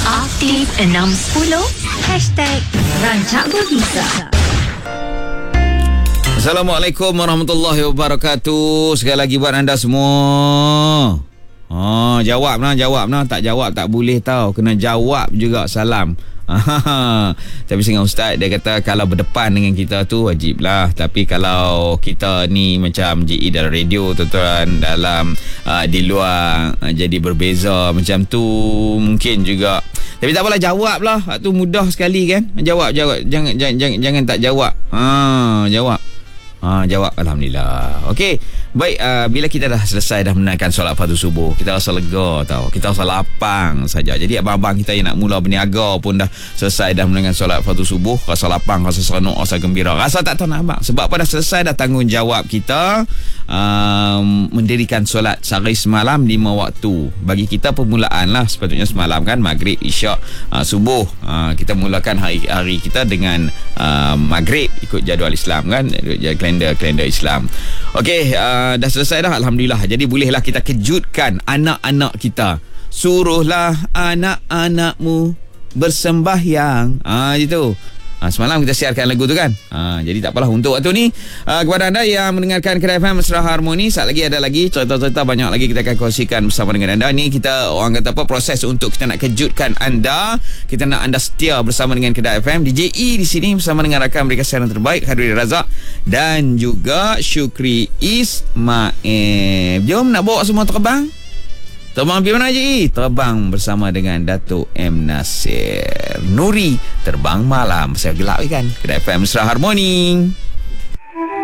Aktif 610 #Rancak Berbisa. Assalamualaikum warahmatullahi wabarakatuh. Sekali lagi buat anda semua. Jawab nah. Tak jawab tak boleh tau. Kena jawab juga salam. Tapi dengan Ustaz, dia kata kalau berdepan dengan kita tu wajib lah. Tapi kalau kita ni macam JE dalam radio, tuan-tuan, dalam di luar jadi berbeza macam tu, mungkin juga. Tapi tak apalah, jawab lah. Tu mudah sekali kan. Jawab. Jangan tak jawab. Jawab. Jawab. Alhamdulillah. Okey. Baik, bila kita dah selesai dah menunaikan solat fardu subuh, kita rasa lega tau. Kita rasa lapang saja. Jadi abang-abang kita yang nak mula berniaga pun dah selesai dah menunaikan solat fardu subuh, rasa lapang, rasa seronok, rasa gembira. Rasa tak tahu nak abang. Sebab apa dah selesai dah tanggungjawab kita mendirikan solat sehari semalam 5 waktu. Bagi kita permulaan lah. Sepatutnya semalam kan Maghrib, Isyak, subuh. Kita mulakan hari kita dengan Maghrib ikut jadual Islam kan, kalender Islam. Okey, dah selesai dah, alhamdulillah. Jadi bolehlah kita kejutkan anak-anak kita. Suruhlah anak-anakmu bersembahyang. Gitu. Semalam kita siarkan lagu tu kan. Jadi tak apalah, untuk waktu ni kepada anda yang mendengarkan Kedai FM Mesra Harmoni, saat lagi ada lagi cerita-cerita banyak lagi kita akan kongsikan bersama dengan anda. Ni kita orang kata apa, proses untuk kita nak kejutkan anda. Kita nak anda setia bersama dengan Kedai FM. DJE di sini bersama dengan rakan mereka siaran terbaik, Khairul Razak dan juga Syukri Ismail. Jom nak bawa semua terbang. Terbang pergi mana je? Terbang bersama dengan Datuk M. Nasir. Nuri, terbang malam. Saya gelap kan? Kedai FM Mesra Harmoni.